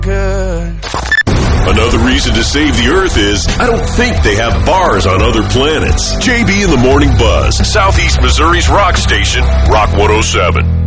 good. Another reason to save the Earth is, I don't think they have bars on other planets. JB in the Morning Buzz, Southeast Missouri's rock station, Rock 107.